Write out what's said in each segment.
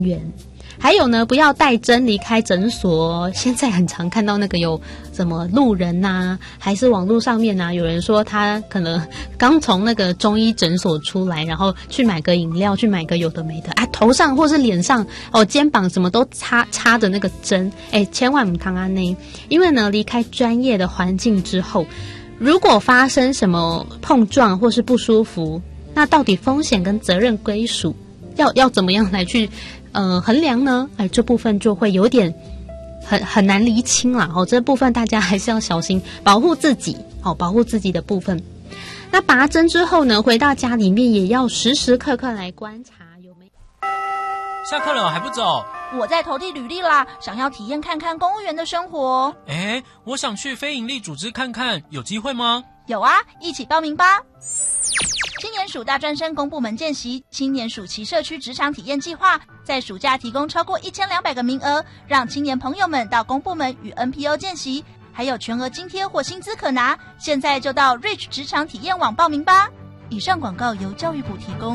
员。还有呢，不要带针离开诊所。现在很常看到那个有什么路人啊，还是网络上面啊，有人说他可能刚从那个中医诊所出来，然后去买个饮料，去买个有的没的啊，头上或是脸上肩膀什么都插着那个针，千万不通安呢，因为呢离开专业的环境之后，如果发生什么碰撞或是不舒服，那到底风险跟责任归属要怎么样来去衡量呢？这部分就会有点很难厘清啦。这部分大家还是要小心，保护自己保护自己的部分。那拔针之后呢，回到家里面也要时时刻刻来观察有没有。 下课了还不走？ 我在投递履历啦，想要体验看看公务员的生活。 我想去非营利组织看看，有机会吗？ 有啊，一起报名吧。青年署大专生公部门见习青年暑期社区职场体验计划，在暑假提供超过1200个名额，让青年朋友们到公部门与 NPO 见习，还有全额津贴或薪资可拿。现在就到 Reach 职场体验网报名吧。以上广告由教育部提供。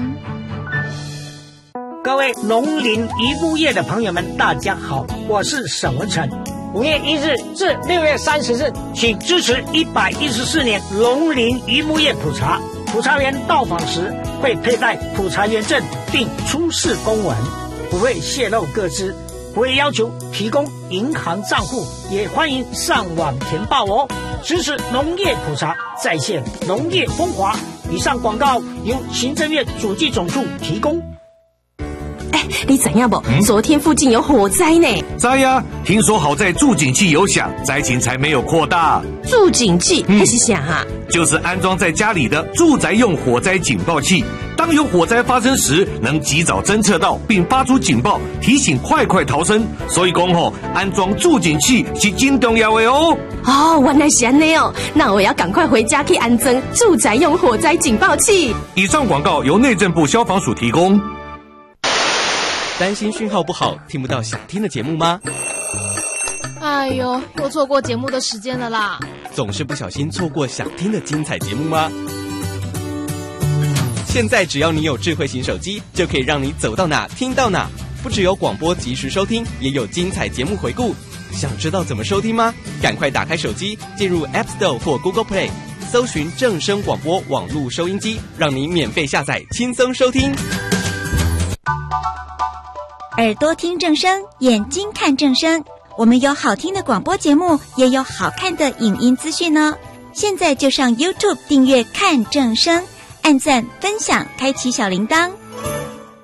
各位农林渔牧业的朋友们，大家好，我是沈文成。5月1日至6月30日，请支持114年农林渔牧业普查。普查员到访时会佩戴普查员证，并出示公文，不会泄露个资，不会要求提供银行账户，也欢迎上网填报哦。支持农业普查，再现农业风华。以上广告由行政院主计总处提供。 你知影不？昨天附近有火灾呢。 知呀，听说好在住警器有响，灾情才没有扩大。 住警器还是啥啊？ 就是安装在家里的住宅用火灾警报器，当有火灾发生时，能及早侦测到并发出警报，提醒快逃生。所以讲安装住警器是真重要的哦。 原来是这样哦，那我要赶快回家去安装住宅用火灾警报器。 以上广告由内政部消防署提供。 担心讯号不好，听不到想听的节目吗？ 哎呦，又错过节目的时间了啦！ 总是不小心错过想听的精彩节目吗？现在只要你有智慧型手机，就可以让你走到哪听到哪。不只有广播及时收听，也有精彩节目回顾。想知道怎么收听吗？赶快打开手机，进入 App Store 或 Google Play， 搜寻正声广播网络收音机，让你免费下载，轻松收听。 耳朵听正声，眼睛看正声。我们有好听的广播节目，也有好看的影音资讯哦。现在就上 YouTube 订阅看正声，按赞分享，开启小铃铛。